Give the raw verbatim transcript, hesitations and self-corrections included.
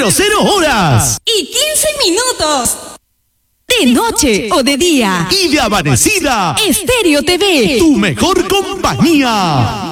horas. Y quince minutos. De noche o de día. Y de amanecida. Estéreo T V. Tu mejor compañía.